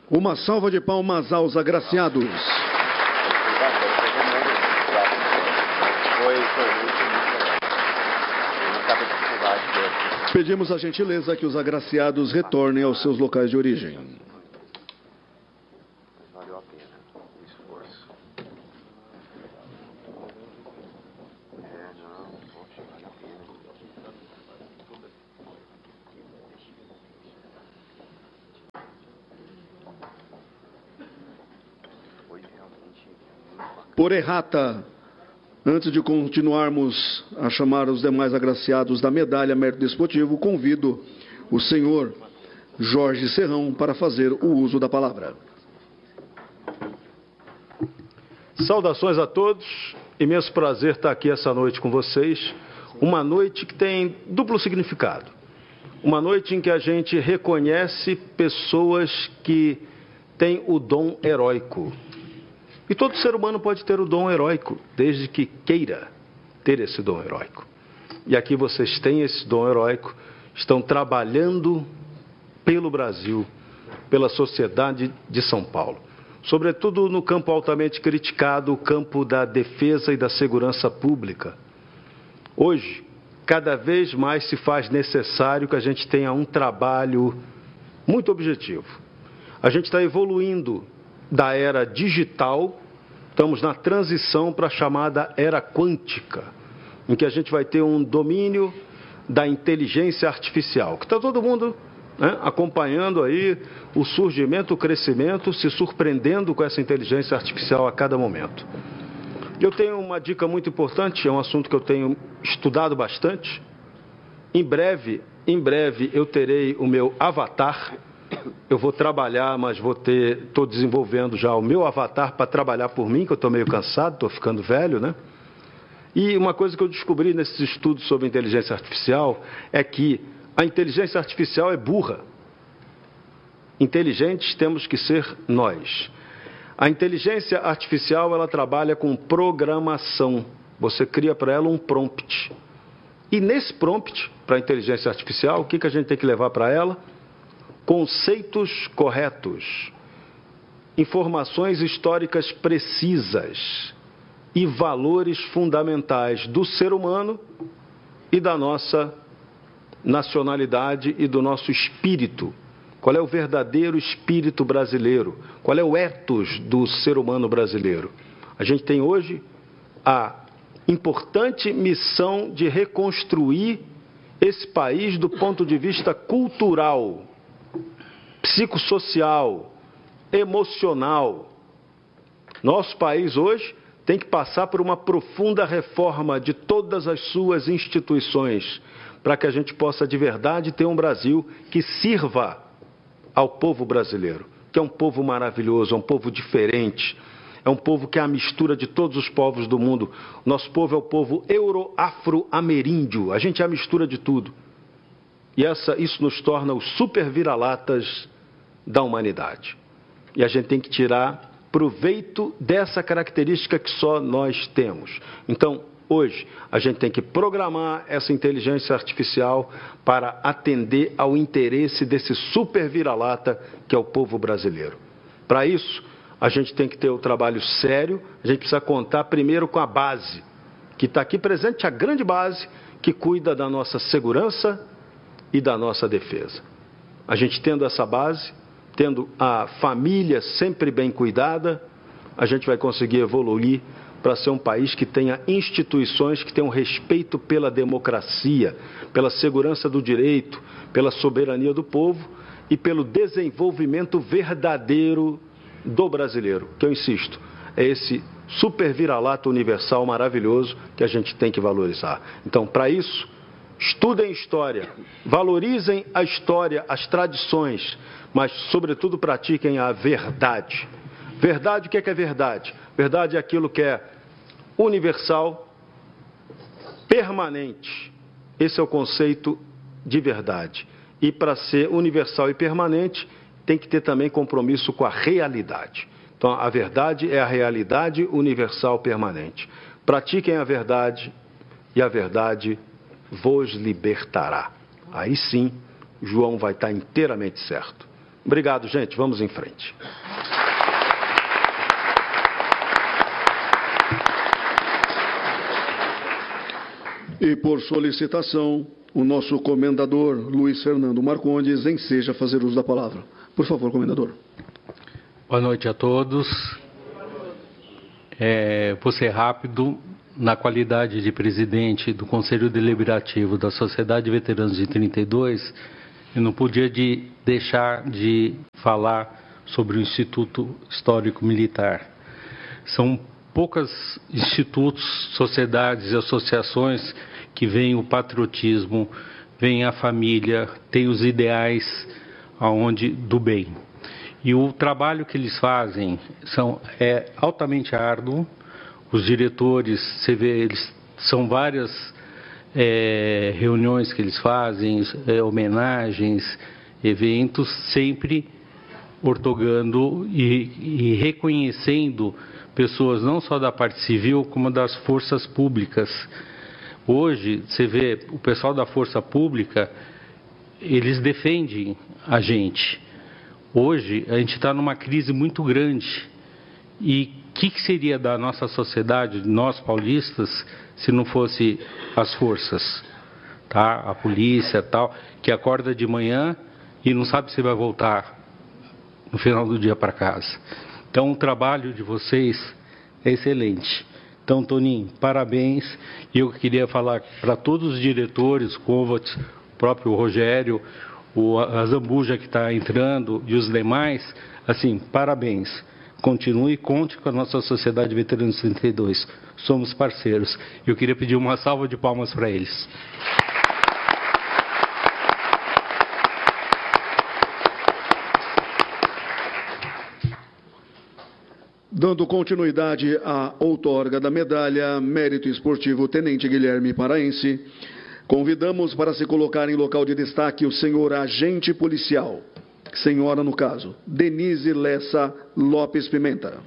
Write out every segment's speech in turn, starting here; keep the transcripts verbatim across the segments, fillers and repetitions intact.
Uma salva de palmas aos agraciados. Pedimos a gentileza que os agraciados retornem aos seus locais de origem. Valeu a pena o esforço. É, não, poxa, vale a pena. Foi realmente muito bacana. Por errata, antes de continuarmos a chamar os demais agraciados da medalha Mérito Desportivo, convido o senhor Jorge Serrão para fazer o uso da palavra. Saudações a todos, imenso prazer estar aqui essa noite com vocês, uma noite que tem duplo significado, uma noite em que a gente reconhece pessoas que têm o dom heróico. E todo ser humano pode ter o dom heróico, desde que queira ter esse dom heróico. E aqui vocês têm esse dom heróico, estão trabalhando pelo Brasil, pela sociedade de São Paulo. Sobretudo no campo altamente criticado, o campo da defesa e da segurança pública. Hoje, cada vez mais se faz necessário que a gente tenha um trabalho muito objetivo. A gente está evoluindo da era digital, estamos na transição para a chamada era quântica, em que a gente vai ter um domínio da inteligência artificial, que está todo mundo, né, acompanhando aí o surgimento, o crescimento, se surpreendendo com essa inteligência artificial a cada momento. Eu tenho uma dica muito importante, é um assunto que eu tenho estudado bastante. Em breve, em breve eu terei o meu avatar. Eu vou trabalhar, mas vou ter, estou desenvolvendo já o meu avatar para trabalhar por mim, que eu estou meio cansado, estou ficando velho, né? E uma coisa que eu descobri nesses estudos sobre inteligência artificial é que a inteligência artificial é burra. Inteligentes temos que ser nós. A inteligência artificial, ela trabalha com programação. Você cria para ela um prompt. E nesse prompt, para a inteligência artificial, o que, que a gente tem que levar para ela? Conceitos corretos, informações históricas precisas e valores fundamentais do ser humano e da nossa nacionalidade e do nosso espírito. Qual é o verdadeiro espírito brasileiro? Qual é o ethos do ser humano brasileiro? A gente tem hoje a importante missão de reconstruir esse país do ponto de vista cultural, psicossocial, emocional. Nosso país hoje tem que passar por uma profunda reforma de todas as suas instituições, para que a gente possa de verdade ter um Brasil que sirva ao povo brasileiro, que é um povo maravilhoso, é um povo diferente, é um povo que é a mistura de todos os povos do mundo. Nosso povo é o povo euro-afro-ameríndio, a gente é a mistura de tudo. E essa, isso nos torna os super vira-latas da humanidade. E a gente tem que tirar proveito dessa característica que só nós temos. Então, hoje, a gente tem que programar essa inteligência artificial para atender ao interesse desse super vira-lata que é o povo brasileiro. Para isso, a gente tem que ter o trabalho sério, a gente precisa contar primeiro com a base, que está aqui presente, a grande base que cuida da nossa segurança e da nossa defesa. A gente tendo essa base, tendo a família sempre bem cuidada, a gente vai conseguir evoluir para ser um país que tenha instituições que tenham respeito pela democracia, pela segurança do direito, pela soberania do povo e pelo desenvolvimento verdadeiro do brasileiro, que eu insisto, é esse super vira-lata universal maravilhoso que a gente tem que valorizar. Então, para isso, estudem história, valorizem a história, as tradições, mas, sobretudo, pratiquem a verdade. Verdade, o que é que é verdade? Verdade é aquilo que é universal, permanente. Esse é o conceito de verdade. E para ser universal e permanente, tem que ter também compromisso com a realidade. Então, a verdade é a realidade universal permanente. Pratiquem a verdade e a verdade vos libertará. Aí sim, João vai estar inteiramente certo. Obrigado, gente. Vamos em frente. E por solicitação, o nosso comendador Luiz Fernando Marcondes enseja fazer uso da palavra. Por favor, comendador. Boa noite a todos. É, vou ser rápido. Na qualidade de presidente do Conselho Deliberativo da Sociedade de Veteranos de trinta e dois, eu não podia de deixar de falar sobre o Instituto Histórico Militar. São poucos institutos, sociedades e associações que veem o patriotismo, veem a família, têm os ideais aonde do bem. E o trabalho que eles fazem são, é altamente árduo. Os diretores, você vê, eles, são várias é, reuniões que eles fazem, é, homenagens, eventos, sempre ortogando e, e reconhecendo pessoas não só da parte civil, como das forças públicas. Hoje, você vê, o pessoal da força pública, eles defendem a gente. Hoje, a gente está numa crise muito grande. E o que, que seria da nossa sociedade, nós paulistas, se não fosse as forças, tá? A polícia tal, que acorda de manhã e não sabe se vai voltar no final do dia para casa. Então, o trabalho de vocês é excelente. Então, Toninho, parabéns. E eu queria falar para todos os diretores, Kovacs, o próprio Rogério, o, a Zambuja que está entrando e os demais, assim, parabéns. Continue e conte com a nossa Sociedade de Veteranos trinta e dois. Somos parceiros. Eu queria pedir uma salva de palmas para eles. Dando continuidade à outorga da medalha Mérito Esportivo Tenente Guilherme Paraense, convidamos para se colocar em local de destaque o senhor agente policial, senhora no caso, Denise Lessa Lopes Pimenta.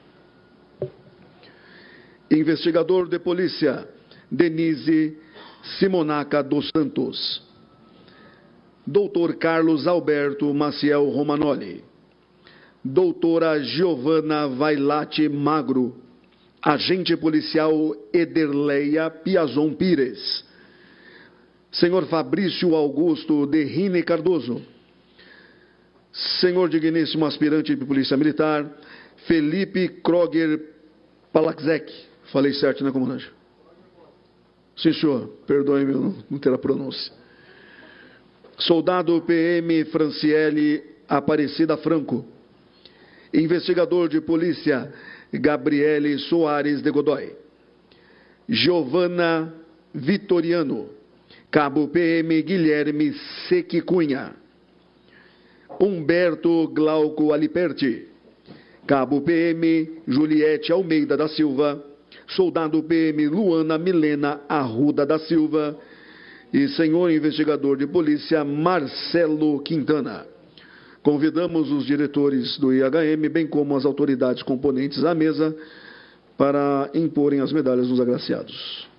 Investigador de polícia, Denise Simonaca dos Santos. Doutor Carlos Alberto Maciel Romanoli. Doutora Giovana Vailate Magro. Agente policial Ederleia Piazon Pires. Senhor Fabrício Augusto de Rine Cardoso. Senhor digníssimo aspirante de Polícia Militar, Felipe Kroger Palaczek. Falei certo, né, comandante? Sim, senhor. Perdoe-me não ter a pronúncia. Soldado P M Franciele Aparecida Franco. Investigador de Polícia, Gabriele Soares de Godoy. Giovana Vitoriano. Cabo P M Guilherme Sequi Cunha. Humberto Glauco Aliperti. Cabo P M Juliette Almeida da Silva. Soldado P M Luana Milena Arruda da Silva. E senhor investigador de polícia Marcelo Quintana. Convidamos os diretores do I H M, bem como as autoridades componentes à mesa, para imporem as medalhas dos agraciados.